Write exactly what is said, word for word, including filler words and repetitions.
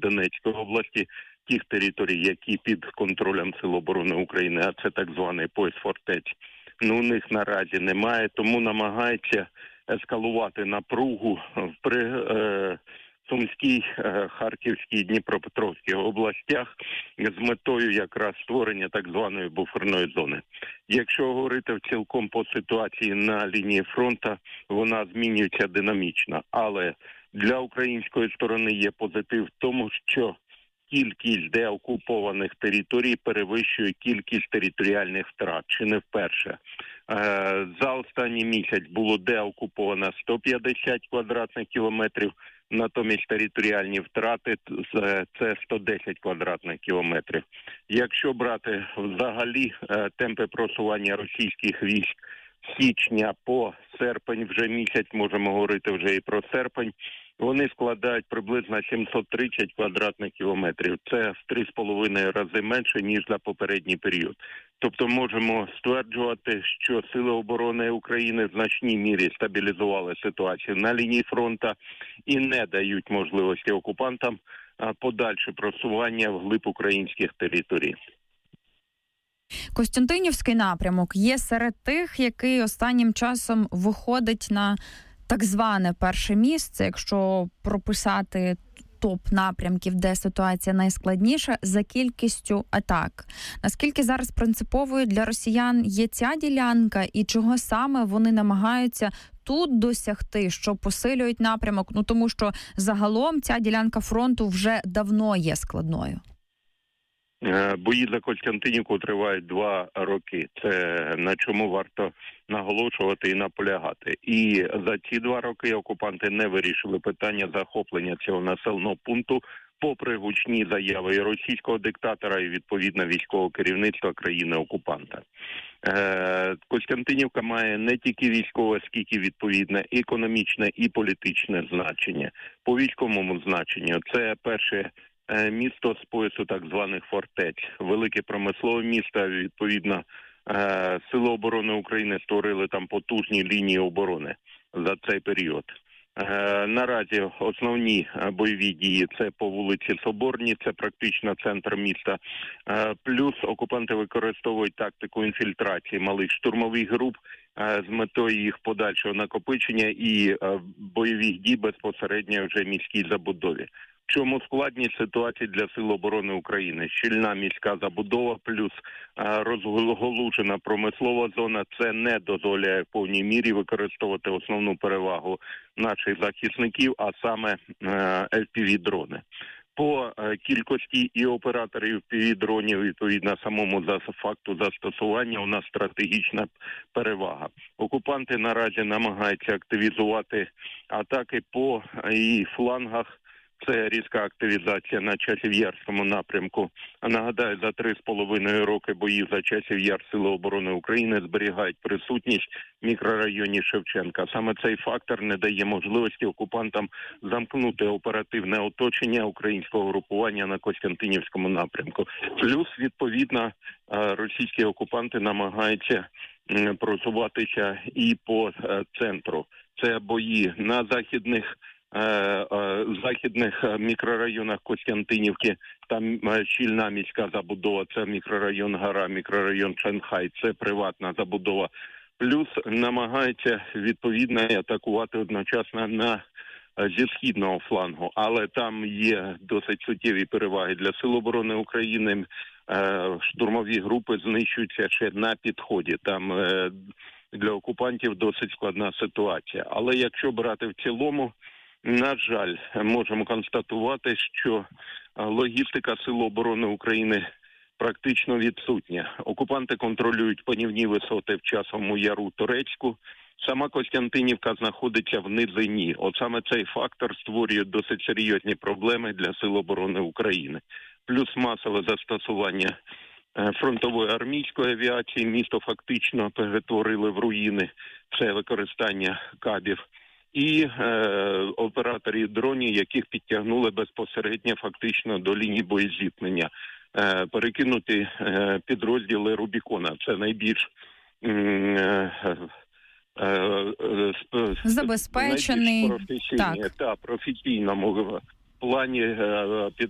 Донецької області, тих територій, які під контролем Сил оборони України, а це так званий пояс фортець, ну, у них наразі немає, тому намагається ескалувати напругу при е, Сумській, е, Харківській, Дніпропетровській областях з метою якраз створення так званої буферної зони. Якщо говорити в цілком по ситуації на лінії фронту, вона змінюється динамічно, але для української сторони є позитив в тому, що кількість деокупованих територій перевищує кількість територіальних втрат, чи не вперше. За останній місяць було деокуповано сто п'ятдесят квадратних кілометрів, натомість територіальні втрати – це сто десять квадратних кілометрів. Якщо брати взагалі темпи просування російських військ з січня по серпень, вже місяць, можемо говорити вже і про серпень, вони складають приблизно сімсот тридцять квадратних кілометрів. Це в три з половиною рази менше, ніж за попередній період. Тобто можемо стверджувати, що Сили оборони України в значній мірі стабілізували ситуацію на лінії фронту і не дають можливості окупантам подальше просування вглиб українських територій. Костянтинівський напрямок є серед тих, який останнім часом виходить на так зване перше місце, якщо прописати топ напрямків, де ситуація найскладніша, за кількістю атак. Наскільки зараз принциповою для росіян є ця ділянка і чого саме вони намагаються тут досягти, що посилюють напрямок? Ну тому що загалом ця ділянка фронту вже давно є складною. Бої за Костянтинівку тривають два роки. Це на чому варто наголошувати і наполягати. І за ці два роки окупанти не вирішили питання захоплення цього населеного пункту, попри гучні заяви і російського диктатора, і відповідно військового керівництва країни-окупанта. Костянтинівка має не тільки військове, скільки відповідне економічне і політичне значення. По військовому значенню це перше місто з поясу так званих фортець, велике промислове місто, відповідно, Сили оборони України створили там потужні лінії оборони за цей період. Наразі основні бойові дії – це по вулиці Соборній, це практично центр міста. Плюс окупанти використовують тактику інфільтрації малих штурмових груп з метою їх подальшого накопичення і бойових дій безпосередньо вже в міській забудові. В чому складність ситуації для Сил оборони України? Щільна міська забудова плюс розголужена промислова зона – це не дозволяє в повній мірі використовувати основну перевагу наших захисників, а саме еф пі ві-дрони. По кількості і операторів еф пі ві-дронів, відповідно, самому за факту застосування у нас стратегічна перевага. Окупанти наразі намагаються активізувати атаки по і флангах. Це різка активізація на Часів-Ярському напрямку. Нагадаю, за три з половиною роки боїв за Часів-Яр Сили оборони України зберігають присутність в мікрорайоні Шевченка. Саме цей фактор не дає можливості окупантам замкнути оперативне оточення українського групування на Костянтинівському напрямку. Плюс, відповідно, російські окупанти намагаються просуватися і по центру. Це бої на західних в західних мікрорайонах Костянтинівки, там щільна міська забудова, це мікрорайон Гара, мікрорайон Шанхай, це приватна забудова. Плюс намагаються відповідно атакувати одночасно на зі східного флангу, але там є досить суттєві переваги для Сил оборони України. Штурмові групи знищуються ще на підході. Там для окупантів досить складна ситуація. Але якщо брати в цілому, на жаль, можемо констатувати, що логістика Сил оборони України практично відсутня. Окупанти контролюють панівні висоти в Часовому Яру, Торецьку. Сама Костянтинівка знаходиться в низині. От саме цей фактор створює досить серйозні проблеми для Сил оборони України. Плюс масове застосування фронтової армійської авіації. Місто фактично перетворили в руїни. Це використання кабів. І е, операторів дронів, яких підтягнули безпосередньо фактично до лінії боєзіткнення. Е, перекинути е, підрозділи Рубікона. Це найбільш е, е, забезпечений найбільш професійні, та, професійному плані е, під